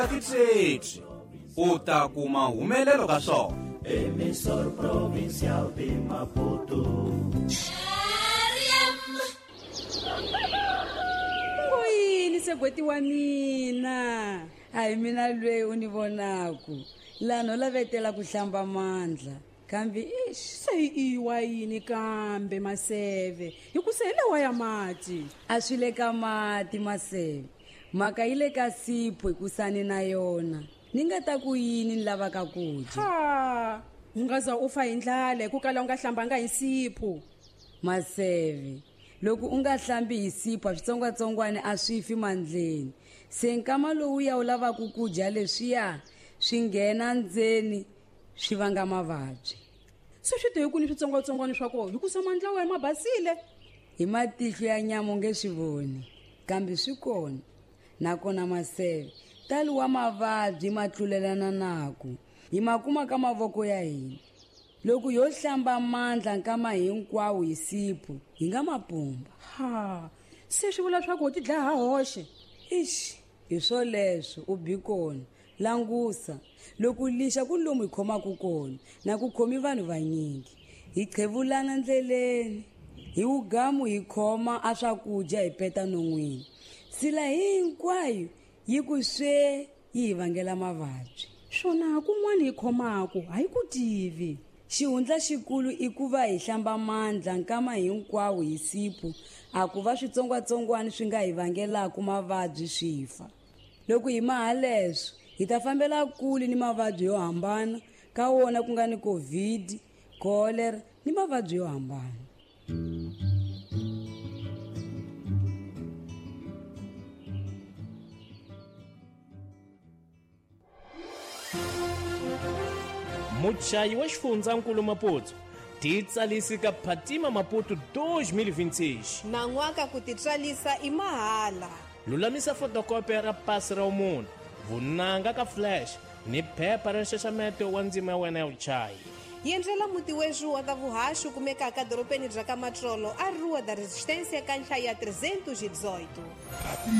Titsetsi u ta kuma humelelo ka swona. Emissor provincial de Maputo. Ngoyini segweti wa mina? Hayi mina lweyi u ni vonaku. Lano lavetela ku hlamba mandla. Kambe Se iwa yini kambe Maseve? Hikusele wa ya mati. a swi le ka mati Maseve. Mhaka yi le ka sipho hikusani na yona. Ni nga ta ku yini ni lavaka ku dya? Ha, ungaza ufa hi ndlala ku kala u nga hlambanga hi sipho. Maseve, loko u nga hlambi hi sipho switsongwatsongwana a swi fi mandleni. Se nkama lowu ya u lavaka ku dya leswiya swi nghena ndzeni swi vanga mavabyi. Se swi te ku ni switsongwatsongwana swa kona hikusa mandla wa ma basile. Hi matihlo ya nyama nge swi voni kambe swi kona. Nakona Maseve, tali wa mavabyi ma tlulelana naku hi makuma ka mavoko ya hina. Loko yo hlamba mandla nkama hinkwawo hi sipho hi nga mapumba. Ha, se swi vula swa ku ti dlaya hoxe. Hi swoleswo u bi kona. Langusa loko lixa ku lomu hi khomaku kona na ku khomi vanhu vanyingi. Hi qhevulana ndleleni hi ugamu hi khoma a swakudya hi peta non'wini. Sila hinkwayo yi ku swe yi hi vangela mavabyi. Swona kun'wana hi khomaku hayi ku tivi. Xihundla xikulu i ku va hi hlamba mandla nkama hinkwawo hi sipho a ku va switsongwatsongwana swi nga hi vangelaku mavabyi swi fa. Loko hi maha leswo hi ta fambela kule ni mavabyi yo hambana ka wona ku nga ni COVID, cholera ni mavabyi yo hambana. Muchayi wa xifundzankulu Maputo titsalisi ka Phatima Maputo 2026 na n'waka ku titswalisa i mahala. lulamisa fotokopi ra pasi ra umunhu vunanga ka flash ni phepha ra nxaxameto wa ndzima ya wena ya vuchayi. Yendlela muti wexu wa ka vuhaxu kumekaka doropeni bya ka Matrolo a Rua da Resistência ka nhlayo ya 318.